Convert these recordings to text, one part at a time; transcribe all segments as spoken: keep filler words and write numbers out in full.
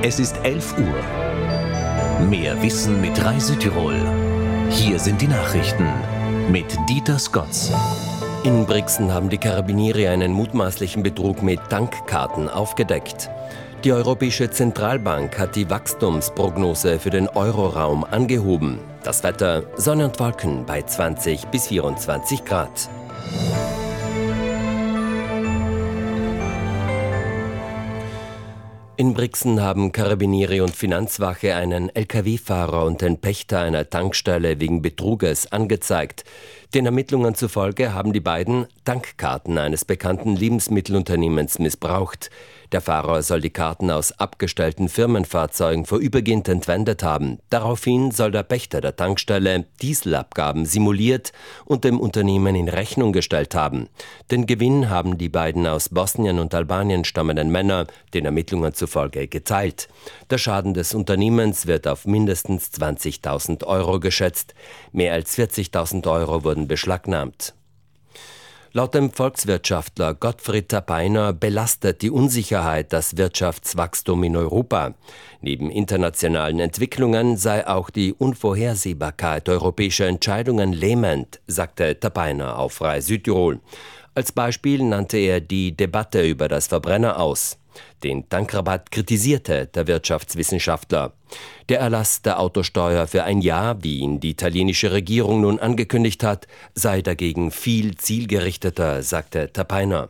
Es ist elf Uhr. Mehr Wissen mit Rai Südtirol. Hier sind die Nachrichten mit Dieter Skotz. In Brixen haben die Karabinieri einen mutmaßlichen Betrug mit Tankkarten aufgedeckt. Die Europäische Zentralbank hat die Wachstumsprognose für den Euroraum angehoben. Das Wetter: Sonne und Wolken bei zwanzig bis vierundzwanzig Grad. In Brixen haben Karabinieri und Finanzwache einen L K W-Fahrer und den Pächter einer Tankstelle wegen Betruges angezeigt. Den Ermittlungen zufolge haben die beiden Tankkarten eines bekannten Lebensmittelunternehmens missbraucht. Der Fahrer soll die Karten aus abgestellten Firmenfahrzeugen vorübergehend entwendet haben. Daraufhin soll der Pächter der Tankstelle Dieselabgaben simuliert und dem Unternehmen in Rechnung gestellt haben. Den Gewinn haben die beiden aus Bosnien und Albanien stammenden Männer den Ermittlungen zufolge geteilt. Der Schaden des Unternehmens wird auf mindestens zwanzigtausend Euro geschätzt. Mehr als vierzigtausend Euro wurden beschlagnahmt. Laut dem Volkswirtschaftler Gottfried Tapeiner belastet die Unsicherheit das Wirtschaftswachstum in Europa. Neben internationalen Entwicklungen sei auch die Unvorhersehbarkeit europäischer Entscheidungen lähmend, sagte Tapeiner auf Rai Südtirol. Als Beispiel nannte er die Debatte über das Verbrenner aus. Den Tankrabatt kritisierte der Wirtschaftswissenschaftler. Der Erlass der Autosteuer für ein Jahr, wie ihn die italienische Regierung nun angekündigt hat, sei dagegen viel zielgerichteter, sagte Tapeiner.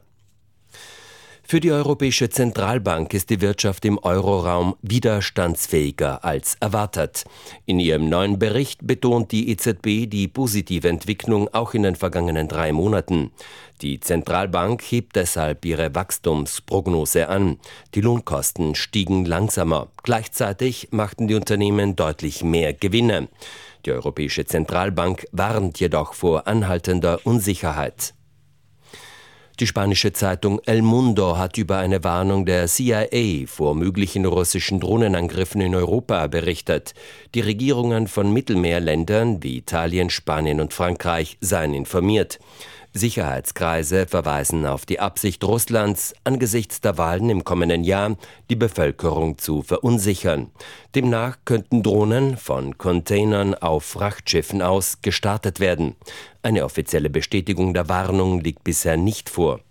Für die Europäische Zentralbank ist die Wirtschaft im Euroraum widerstandsfähiger als erwartet. In ihrem neuen Bericht betont die E Z B die positive Entwicklung auch in den vergangenen drei Monaten. Die Zentralbank hebt deshalb ihre Wachstumsprognose an. Die Lohnkosten stiegen langsamer. Gleichzeitig machten die Unternehmen deutlich mehr Gewinne. Die Europäische Zentralbank warnt jedoch vor anhaltender Unsicherheit. Die spanische Zeitung El Mundo hat über eine Warnung der C I A vor möglichen russischen Drohnenangriffen in Europa berichtet. Die Regierungen von Mittelmeerländern wie Italien, Spanien und Frankreich seien informiert. Sicherheitskreise verweisen auf die Absicht Russlands, angesichts der Wahlen im kommenden Jahr die Bevölkerung zu verunsichern. Demnach könnten Drohnen von Containern auf Frachtschiffen aus gestartet werden. Eine offizielle Bestätigung der Warnung liegt bisher nicht vor.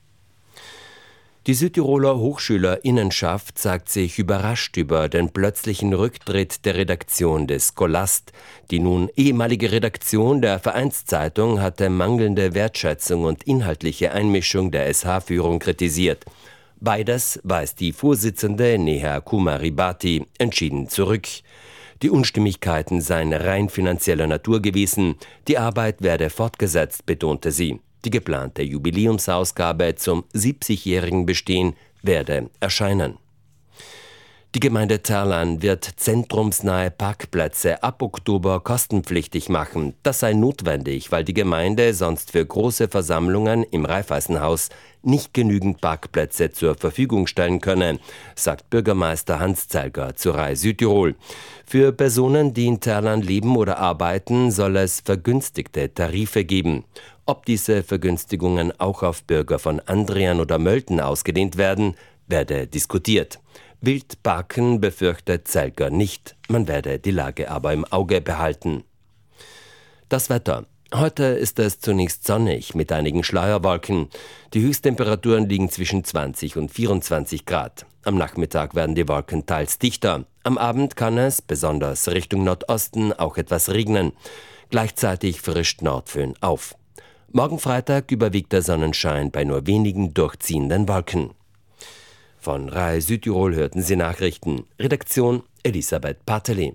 Die Südtiroler Hochschülerinnenschaft sagt sich überrascht über den plötzlichen Rücktritt der Redaktion des Scholast. Die nun ehemalige Redaktion der Vereinszeitung hatte mangelnde Wertschätzung und inhaltliche Einmischung der S H-Führung kritisiert. Beides weist die Vorsitzende Neha Kumaribati entschieden zurück. Die Unstimmigkeiten seien rein finanzieller Natur gewesen. Die Arbeit werde fortgesetzt, betonte sie. Die geplante Jubiläumsausgabe zum siebzigjährigen Bestehen werde erscheinen. Die Gemeinde Terlan wird zentrumsnahe Parkplätze ab Oktober kostenpflichtig machen. Das sei notwendig, weil die Gemeinde sonst für große Versammlungen im Raiffeisenhaus nicht genügend Parkplätze zur Verfügung stellen könne, sagt Bürgermeister Hans Zelger zu Rai Südtirol. Für Personen, die in Terlan leben oder arbeiten, soll es vergünstigte Tarife geben. Ob diese Vergünstigungen auch auf Bürger von Andrian oder Mölten ausgedehnt werden, werde diskutiert. Wildparken befürchtet Zelger nicht, man werde die Lage aber im Auge behalten. Das Wetter. Heute ist es zunächst sonnig mit einigen Schleierwolken. Die Höchsttemperaturen liegen zwischen zwanzig und vierundzwanzig Grad. Am Nachmittag werden die Wolken teils dichter. Am Abend kann es, besonders Richtung Nordosten, auch etwas regnen. Gleichzeitig frischt Nordföhn auf. Morgen Freitag überwiegt der Sonnenschein bei nur wenigen durchziehenden Wolken. Von Rai Südtirol hörten Sie Nachrichten. Redaktion Elisabeth Parteli.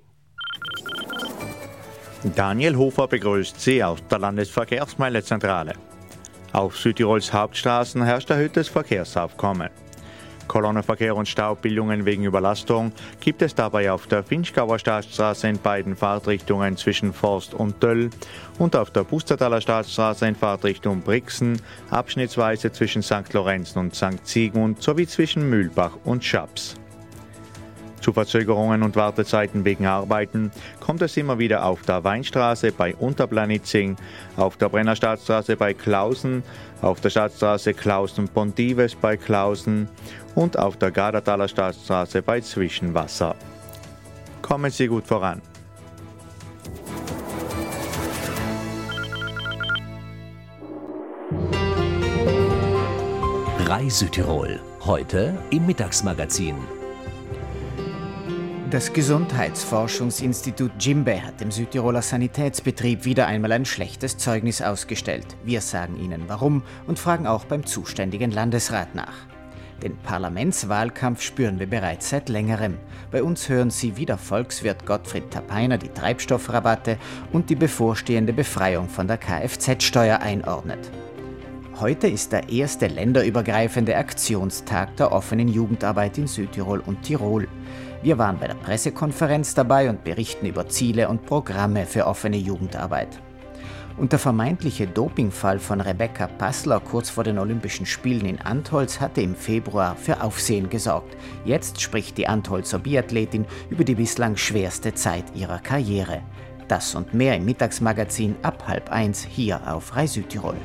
Daniel Hofer begrüßt Sie aus der Landesverkehrsmeilezentrale. Auf Südtirols Hauptstraßen herrscht erhöhtes Verkehrsaufkommen. Kolonnenverkehr und Staubbildungen wegen Überlastung gibt es dabei auf der Finchgauer Staatsstraße in beiden Fahrtrichtungen zwischen Forst und Döll und auf der Pustertaler Staatsstraße in Fahrtrichtung Brixen, abschnittsweise zwischen Sankt Lorenzen und Sankt Sigmund sowie zwischen Mühlbach und Schaps. Zu Verzögerungen und Wartezeiten wegen Arbeiten kommt es immer wieder auf der Weinstraße bei Unterplanitzing, auf der Brennerstadtstraße bei Klausen, auf der Stadtstraße Klausen-Pontives bei Klausen und auf der Gardertaler Stadtstraße bei Zwischenwasser. Kommen Sie gut voran. Rai Südtirol, heute im Mittagsmagazin. Das Gesundheitsforschungsinstitut Jimbe hat dem Südtiroler Sanitätsbetrieb wieder einmal ein schlechtes Zeugnis ausgestellt. Wir sagen Ihnen warum und fragen auch beim zuständigen Landesrat nach. Den Parlamentswahlkampf spüren wir bereits seit längerem. Bei uns hören Sie, wie der Volkswirt Gottfried Tapeiner die Treibstoffrabatte und die bevorstehende Befreiung von der Kfz-Steuer einordnet. Heute ist der erste länderübergreifende Aktionstag der offenen Jugendarbeit in Südtirol und Tirol. Wir waren bei der Pressekonferenz dabei und berichten über Ziele und Programme für offene Jugendarbeit. Und der vermeintliche Dopingfall von Rebecca Passler kurz vor den Olympischen Spielen in Antholz hatte im Februar für Aufsehen gesorgt. Jetzt spricht die Antholzer Biathletin über die bislang schwerste Zeit ihrer Karriere. Das und mehr im Mittagsmagazin ab halb eins hier auf Rai Südtirol.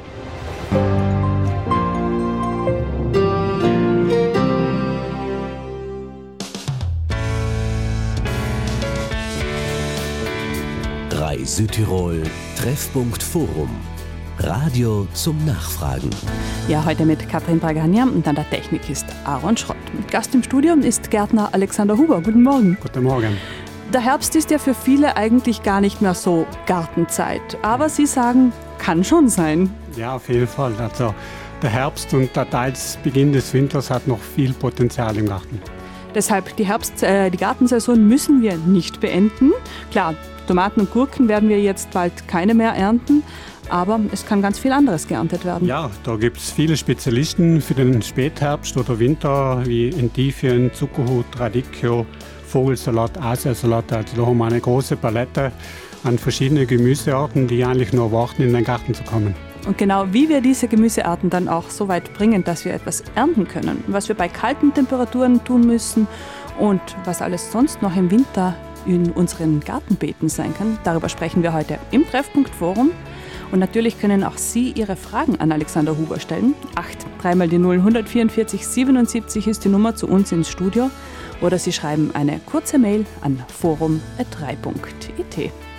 Rai Südtirol, Treffpunkt Forum. Radio zum Nachfragen. Ja, heute mit Katrin Bragania und an der Technik ist Aaron Schrott. Mit Gast im Studio ist Gärtner Alexander Huber. Guten Morgen. Guten Morgen. Der Herbst ist ja für viele eigentlich gar nicht mehr so Gartenzeit. Aber Sie sagen, kann schon sein. Ja, auf jeden Fall. Also der Herbst und der teils Beginn des Winters hat noch viel Potenzial im Garten. Deshalb die Herbst, äh, die Gartensaison müssen wir nicht beenden. Klar, Tomaten und Gurken werden wir jetzt bald keine mehr ernten, aber es kann ganz viel anderes geerntet werden. Ja, da gibt es viele Spezialisten für den Spätherbst oder Winter, wie Endiven, Zuckerhut, Radicchio, Vogelsalat, Asiasalat. Also da haben wir eine große Palette an verschiedenen Gemüsearten, die eigentlich nur warten, in den Garten zu kommen. Und genau wie wir diese Gemüsearten dann auch so weit bringen, dass wir etwas ernten können, was wir bei kalten Temperaturen tun müssen und was alles sonst noch im Winter in unseren Gartenbeeten sein kann, darüber sprechen wir heute im Treffpunkt Forum. Und natürlich können auch Sie Ihre Fragen an Alexander Huber stellen. acht, dreimal die null, hundertvierundvierzig siebenundsiebzig ist die Nummer zu uns ins Studio. Oder Sie schreiben eine kurze Mail an forum punkt rai punkt it.